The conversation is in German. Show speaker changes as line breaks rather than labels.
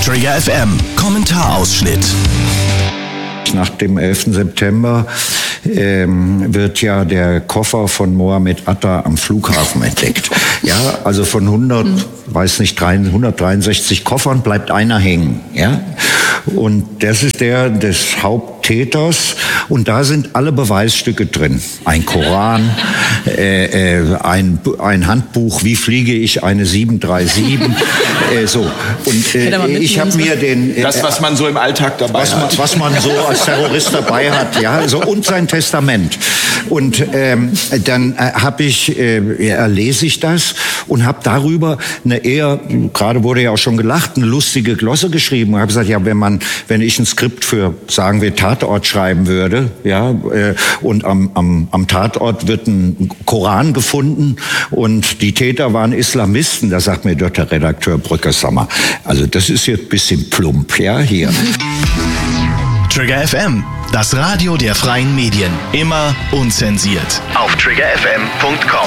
Trigger FM Kommentarausschnitt.
Nach dem 11. September wird ja der Koffer von Mohammed Atta am Flughafen entdeckt. Ja, also von 163 Koffern bleibt einer hängen. Ja, und das ist der des Haupttäters. Und da sind alle Beweisstücke drin. Ein Koran, ein Handbuch, wie fliege ich eine 737, so. Und ich habe mir
das, was man so im Alltag dabei hat.
Was man so als Terrorist dabei hat, ja, so, und sein Testament. Und dann lese ich das und habe darüber eine eher, gerade wurde ja auch schon gelacht, eine lustige Glosse geschrieben. Und habe gesagt, ja, wenn ich ein Skript für, sagen wir, Tatort schreiben würde, ja, und am Tatort wird ein Koran gefunden und die Täter waren Islamisten, da sagt mir dort der Redakteur Brücke, sag mal, also das ist jetzt ein bisschen plump, ja, hier.
Trigger FM, das Radio der freien Medien. Immer unzensiert. Auf triggerfm.com.